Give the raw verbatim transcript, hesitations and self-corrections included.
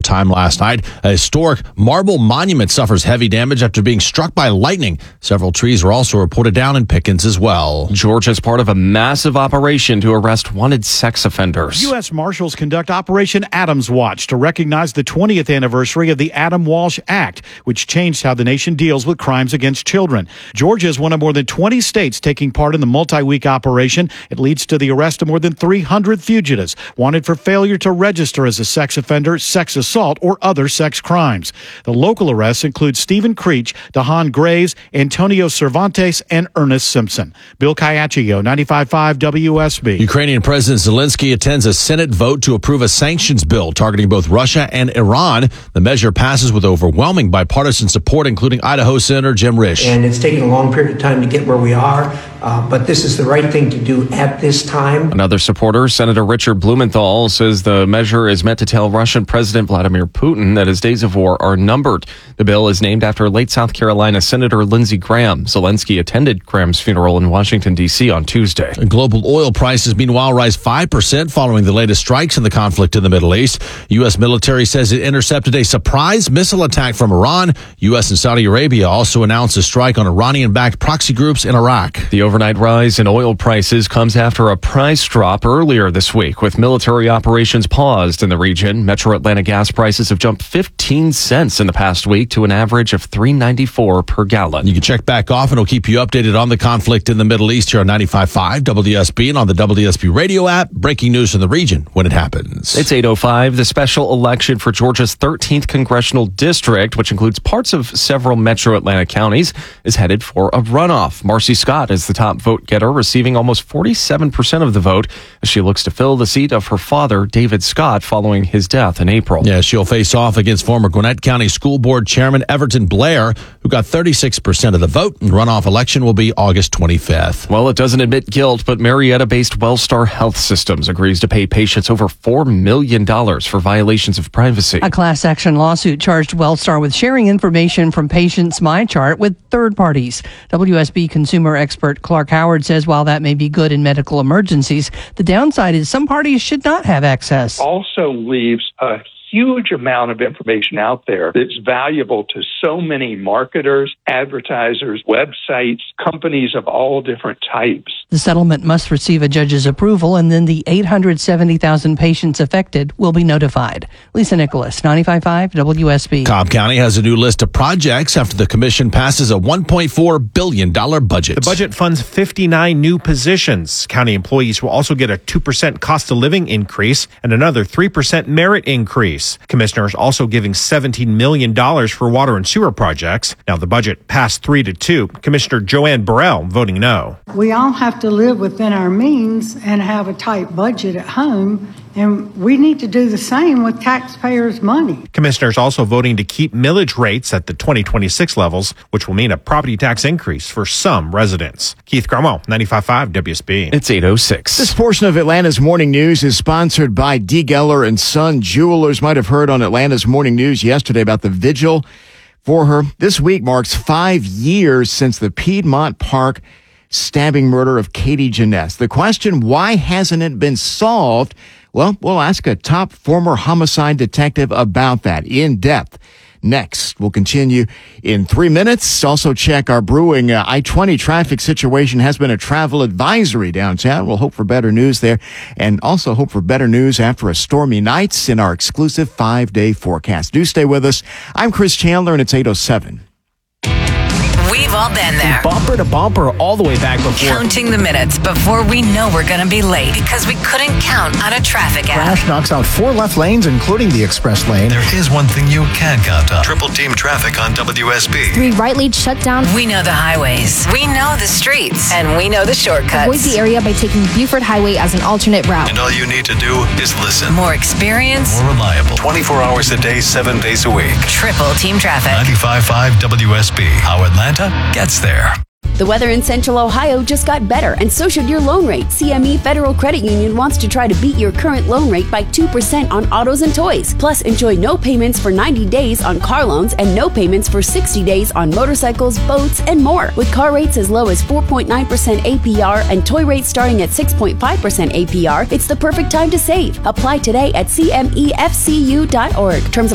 time last night. A historic marble monument suffers heavy damage after being struck by lightning. Several trees were also reported down in Pickens as well. Georgia is part of a massive operation to arrest wanted sex offenders. U S Marshals conduct Operation Adams Watch to recognize the twentieth anniversary of the Adam Walsh Act, which changed how the nation deals with crimes against children. Georgia is one of more than twenty states taking part in the multi-week operation. It leads to the arrest of more than three hundred fugitives wanted for failure to register as a sex offender, sex assault, or other sex crimes. The local arrests include Stephen Creech, DeHaan Graves, Antonio Cervantes, and Ernest Simpson. Bill Kayachio, ninety-five point five W S B. Ukrainian President Zelensky attends a Senate vote to approve a sanctions bill targeting both Russia and Iran. The measure passes with overwhelming bipartisan support, including Idaho Senator Jim Risch. And it's taken a long period of time to get where we are, uh, but this is the right thing to do at this time. Another supporter, Senator Richard Blumenthal, says the measure is meant to tell Russian President Vladimir Putin that his days of war are numbered. The bill is named after late South Carolina Senator Lindsey Graham. Zelensky attended Graham's funeral in Washington, D C on Tuesday. Global oil prices, meanwhile, rise five percent following the latest strikes in the conflict in the Middle East. U S military says it intercepted a surprise missile attack from Iran. U S and Saudi Arabia also announced a strike on Iranian-backed proxy groups in Iraq. The overnight rise in oil prices comes after a price drop earlier this week, with military operations paused in the region. Metro Atlanta gas prices have jumped fifteen cents in the past week to an average of three ninety-four per gallon. You can check back off, and we'll keep you updated on the conflict in the Middle East here on ninety-five point five W S B and on the W S B radio app. Breaking news from the region when it happens. It's eight oh five. The special election for Georgia's thirteenth congressional district, which includes parts of several metro Atlanta counties, is headed for a runoff. Marcy Scott is the top vote getter, receiving almost forty-seven percent of the vote as she looks to fill the seat of her father, David Scott, following his death in April. Yeah, she'll face off against former Gwinnett County School Board Chairman Everton Blair, who got thirty-six percent of the vote. And runoff election will be August twenty-fifth. Well, it doesn't admit guilt, but Marietta-based Wellstar Health Systems agrees to pay patients over four million dollars for violations of privacy. A class action lawsuit charged Wellstar with sharing information from patients' MyChart with third parties. W S B consumer expert Clark Howard says while that may be good in medical emergencies, the downside is some parties should not have access. Also leaves a huge amount of information out there that's valuable to so many marketers, advertisers, websites, companies of all different types. The settlement must receive a judge's approval, and then the eight hundred seventy thousand patients affected will be notified. Lisa Nicholas, ninety-five point five W S B. Cobb County has a new list of projects after the commission passes a one point four billion dollars budget. The budget funds fifty-nine new positions. County employees will also get a two percent cost of living increase and another three percent merit increase. Commissioners also giving seventeen million dollars for water and sewer projects. Now the budget passed three to two. Commissioner Joanne Burrell voting no. We all have to live within our means and have a tight budget at home, and we need to do the same with taxpayers' money. Commissioners also voting to keep millage rates at the twenty twenty-six levels, which will mean a property tax increase for some residents. Keith Cromwell, ninety-five point five W S B. It's eight oh six. This portion of Atlanta's Morning News is sponsored by D. Geller and Son Jewelers. Might have heard on Atlanta's Morning News yesterday about the vigil for her. This week marks five years since the Piedmont Park stabbing murder of Katie Janess. The question, why hasn't it been solved? Well, we'll ask a top former homicide detective about that in depth. Next, we'll continue in three minutes. Also check our brewing uh, I twenty traffic situation. Has been a travel advisory downtown. We'll hope for better news there, and also hope for better news after a stormy night in our exclusive five-day forecast. Do stay with us. I'm Chris Chandler, and it's eight oh seven. We've all been there. Bumper to bumper all the way back before. Counting the minutes before we know we're going to be late because we couldn't count on a traffic app. Crash knocks out four left lanes, including the express lane. There is one thing you can count on. Triple team traffic on W S B. Three right lanes shut down. We know the highways. We know the streets. And we know the shortcuts. Avoid the area by taking Buford Highway as an alternate route. And all you need to do is listen. More experience. More reliable. twenty-four hours a day, seven days a week. Triple team traffic. ninety-five point five W S B. How Atlanta gets there. The weather in Central Ohio just got better, and so should your loan rate. C M E Federal Credit Union wants to try to beat your current loan rate by two percent on autos and toys. Plus, enjoy no payments for ninety days on car loans and no payments for sixty days on motorcycles, boats, and more. With car rates as low as four point nine percent A P R and toy rates starting at six point five percent A P R, it's the perfect time to save. Apply today at C M E F C U dot org. Terms